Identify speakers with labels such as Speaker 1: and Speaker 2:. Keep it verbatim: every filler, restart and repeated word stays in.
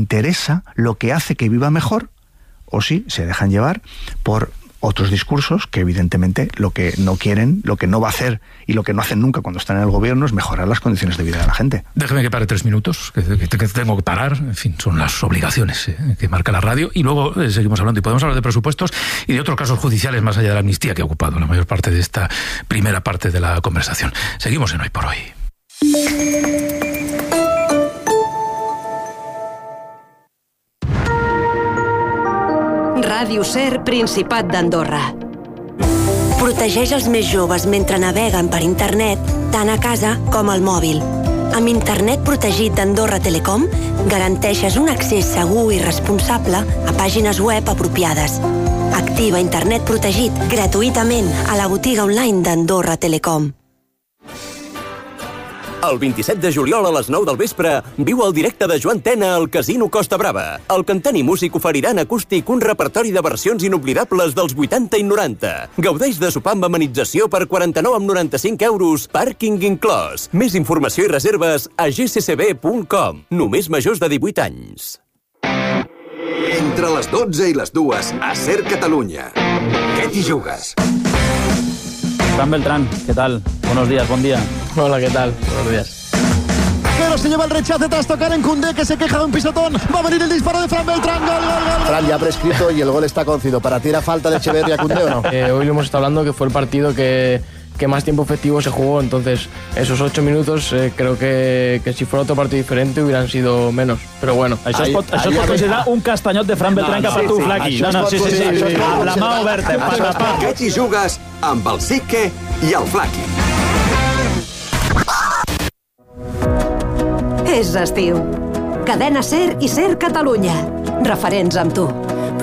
Speaker 1: interesa lo que hace que viva mejor, o si se dejan llevar por otros discursos que evidentemente lo que no quieren, lo que no va a hacer y lo que no hacen nunca cuando están en el gobierno es mejorar las condiciones de vida de la gente.
Speaker 2: Déjeme que pare tres minutos, que, que, que tengo que parar, en fin, son las obligaciones eh, que marca la radio, y luego eh, seguimos hablando y podemos hablar de presupuestos y de otros casos judiciales más allá de la amnistía que ha ocupado la mayor parte de esta primera parte de la conversación. Seguimos en Hoy por Hoy.
Speaker 3: Ràdio Ser, Principat d'Andorra.
Speaker 4: Protegeix els més joves mentre naveguen per internet, tant a casa com al mòbil. Amb internet protegit d'Andorra Telecom, garanteixes un accés segur i responsable a pàgines web apropiades. Activa internet protegit gratuïtament a la botiga online d'Andorra Telecom.
Speaker 5: El vint-i-set de juliol a les nou del vespre viu el directe de Joan Tena al Casino Costa Brava. El cantant i músic oferirà en acústic un repertori de versions inoblidables dels vuitanta i noranta. Gaudeix de sopar amb amenització per quaranta-nou amb noranta-cinc euros, pàrquing inclòs. Més informació i reserves a g c c b punt com. Només majors de divuit anys.
Speaker 6: Entre les dotze i les dues, a Ser Catalunya. Què t'hi jugues?
Speaker 7: Fran Beltrán, ¿qué tal? Buenos días, buen día.
Speaker 8: Hola, ¿qué tal? Buenos días.
Speaker 9: Pero se lleva el rechace tras tocar en Koundé, que se queja de un pisotón. Va a venir el disparo de Fran Beltrán. Gol, gol, gol.
Speaker 10: Fran ya ha prescrito y el gol está concedido. ¿Para ti era falta de Echeverría a Koundé o no?
Speaker 8: Eh, hoy lo hemos estado hablando que fue el partido que, que más tiempo efectivo se jugó. Entonces, esos ocho minutos eh, creo que, que si fuera otro partido diferente hubieran sido menos. Però bueno.
Speaker 7: Això es pot, això es pot considerar un castanyot de Fran Beltrán cap a tu, Flaqui. No, no, sí, sí, sí. Amb la mà oberta.
Speaker 6: Què t'hi jugues amb el Sique i el Flaqui?
Speaker 3: És estiu. Cadena Ser i Ser Catalunya. Referents amb tu.